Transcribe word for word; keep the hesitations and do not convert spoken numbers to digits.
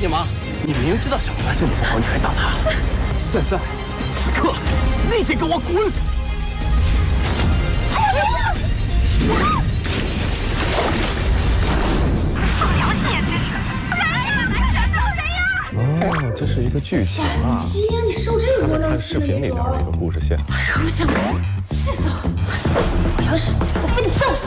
你吗？你明知道小白身体不好，你还打他！现在，此刻，立即给我滚！ 游戏也支持！来呀，来呀，找人呀！ 哦，这是一个剧情啊！ 急呀，你受这个窝囊看气视频里边的一个故事线。 哎呦，我想气死我！好像是，我非得揍死！